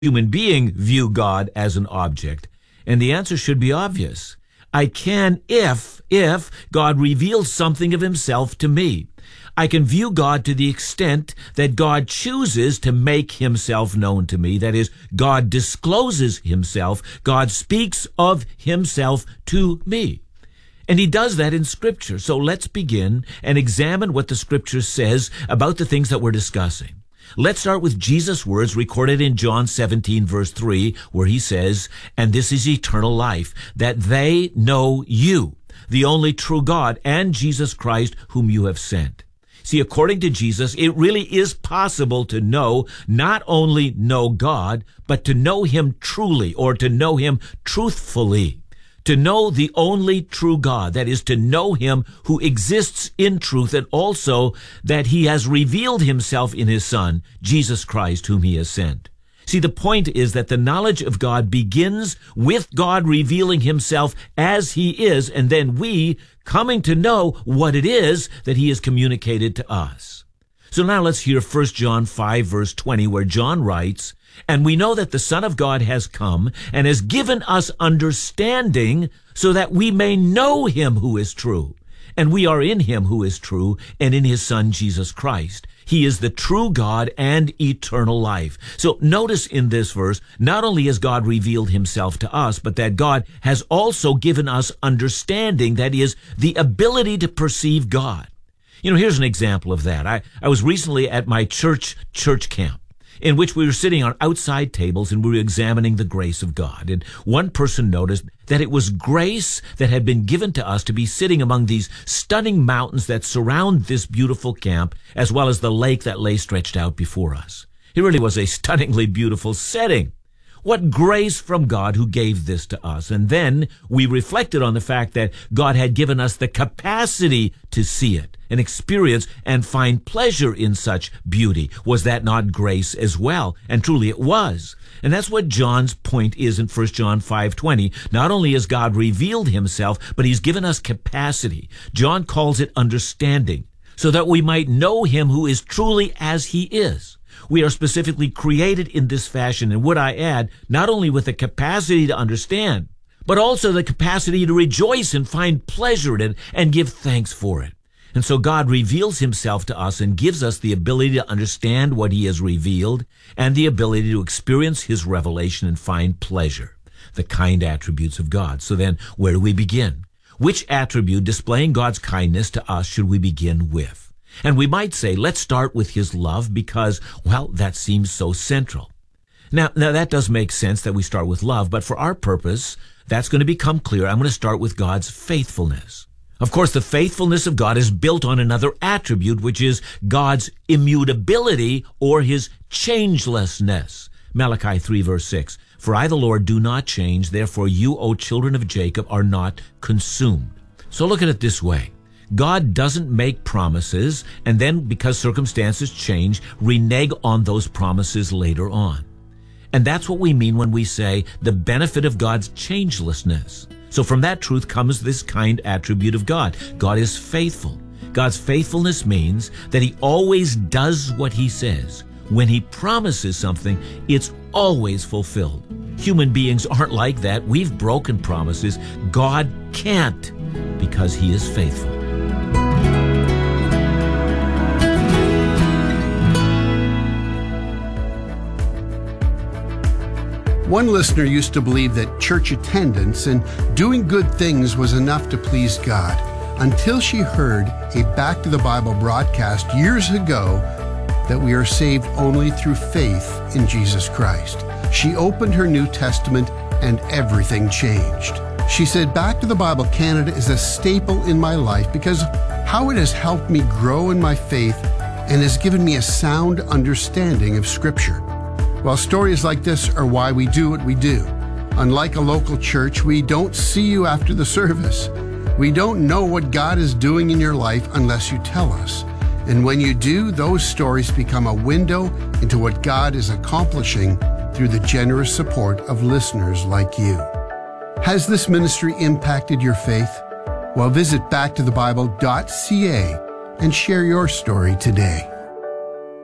human being view God as an object? And the answer should be obvious. I can if God reveals something of himself to me. I can view God to the extent that God chooses to make himself known to me. That is, God discloses himself. God speaks of himself to me. And he does that in Scripture. So let's begin and examine what the Scripture says about the things that we're discussing. Let's start with Jesus' words recorded in John 17, verse 3, where he says, "And this is eternal life, that they know you, the only true God, and Jesus Christ, whom you have sent." See, according to Jesus, it really is possible to not only know God, but to know him truly, or to know him truthfully. To know the only true God, that is, to know him who exists in truth, and also that he has revealed himself in his Son, Jesus Christ, whom he has sent. See, the point is that the knowledge of God begins with God revealing himself as he is, and then we coming to know what it is that he has communicated to us. So now let's hear 1 John 5, verse 20, where John writes, "And we know that the Son of God has come and has given us understanding so that we may know him who is true. And we are in him who is true and in his Son, Jesus Christ. He is the true God and eternal life." So notice in this verse, not only has God revealed himself to us, but that God has also given us understanding, that is, the ability to perceive God. Here's an example of that. I was recently at my church camp, in which we were sitting on outside tables and we were examining the grace of God. And one person noticed that it was grace that had been given to us to be sitting among these stunning mountains that surround this beautiful camp, as well as the lake that lay stretched out before us. It really was a stunningly beautiful setting. What grace from God who gave this to us. And then we reflected on the fact that God had given us the capacity to see it and experience and find pleasure in such beauty. Was that not grace as well? And truly it was. And that's what John's point is in 1 John 5:20. Not only has God revealed himself, but he's given us capacity. John calls it understanding, so that we might know him who is truly as he is. We are specifically created in this fashion, and would I add, not only with the capacity to understand, but also the capacity to rejoice and find pleasure in it and give thanks for it. And so God reveals himself to us and gives us the ability to understand what he has revealed and the ability to experience his revelation and find pleasure, the kind attributes of God. So then, where do we begin? Which attribute displaying God's kindness to us should we begin with? And we might say, let's start with his love because, well, that seems so central. Now that does make sense that we start with love, but for our purpose, that's going to become clear. I'm going to start with God's faithfulness. Of course, the faithfulness of God is built on another attribute, which is God's immutability or his changelessness. Malachi 3, verse 6. "For I, the Lord, do not change. Therefore you, O children of Jacob, are not consumed." So look at it this way. God doesn't make promises and then, because circumstances change, renege on those promises later on. And that's what we mean when we say the benefit of God's changelessness. So from that truth comes this kind attribute of God. God is faithful. God's faithfulness means that he always does what he says. When he promises something, it's always fulfilled. Human beings aren't like that. We've broken promises. God can't, because he is faithful. One listener used to believe that church attendance and doing good things was enough to please God, until she heard a Back to the Bible broadcast years ago that we are saved only through faith in Jesus Christ. She opened her New Testament and everything changed. She said, "Back to the Bible Canada is a staple in my life because how it has helped me grow in my faith and has given me a sound understanding of Scripture." Well, stories like this are why we do what we do. Unlike a local church, we don't see you after the service. We don't know what God is doing in your life unless you tell us. And when you do, those stories become a window into what God is accomplishing through the generous support of listeners like you. Has this ministry impacted your faith? Well, visit backtothebible.ca and share your story today.